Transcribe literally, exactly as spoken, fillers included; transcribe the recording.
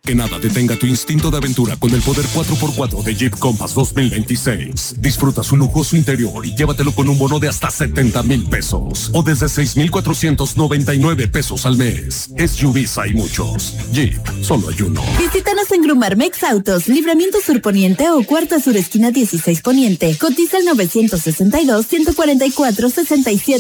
Que nada detenga tu instinto de aventura con el poder cuatro por cuatro de Jeep Compass dos mil veintiséis. Disfruta su lujoso interior y llévatelo con un bono de hasta setenta mil pesos o desde seis mil cuatrocientos noventa y nueve pesos al mes. S U Vs hay muchos. Jeep, solo hay uno. Visítanos en Grumarmex Autos, Libramiento Sur Poniente o Cuarta Sur Esquina dieciséis Poniente. Cotiza el nueve sesenta y dos, ciento cuarenta y cuatro, sesenta y siete